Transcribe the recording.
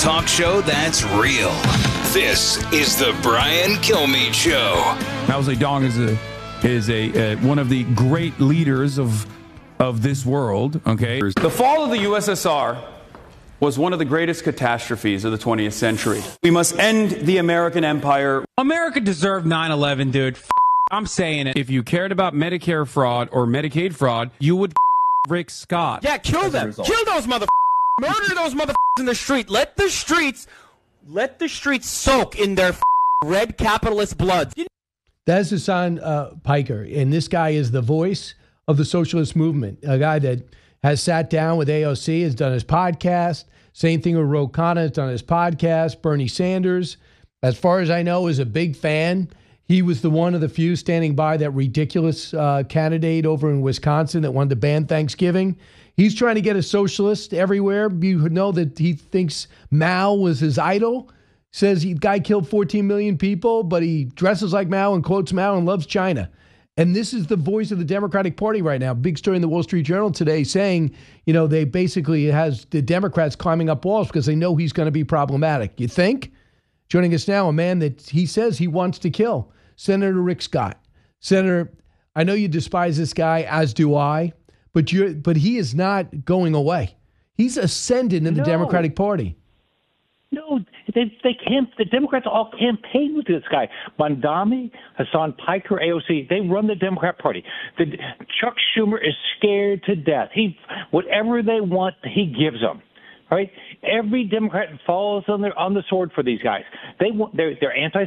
talk show that's real. This is the Brian Kilmeade Show. Mao Zedong is one of the great leaders of this world. Okay, the fall of the USSR was one of the greatest catastrophes of the 20th century. We must end the American empire. America deserved 9/11, dude. I'm saying it. If you cared about Medicare fraud or Medicaid fraud, you would Rick Scott. Yeah, kill them. Kill those motherfuckers. Murder those motherfuckers in the street. Let the streets soak in their red capitalist blood. That's Hassan Piker, and this guy is the voice of the socialist movement, a guy that has sat down with AOC, has done his podcast. Same thing with Ro Khanna, has done his podcast. Bernie Sanders, as far as I know, is a big fan. He was the one of the few standing by that ridiculous candidate over in Wisconsin that wanted to ban Thanksgiving. He's trying to get a socialist everywhere. You know that he thinks Mao was his idol. Says the guy killed 14 million people, but he dresses like Mao and quotes Mao and loves China. And this is the voice of the Democratic Party right now. Big story in the Wall Street Journal today saying, they basically has the Democrats climbing up walls because they know he's going to be problematic. You think? Joining us now, a man that he says he wants to kill, Senator Rick Scott. Senator, I know you despise this guy, as do I, but he is not going away. He's ascended in the Democratic Party. No, they can't. The Democrats all campaign with this guy. Mondami, Hassan Piker, AOC, they run the Democrat Party. Chuck Schumer is scared to death. Whatever they want, he gives them. Right? Every Democrat falls on the sword for these guys. They're anti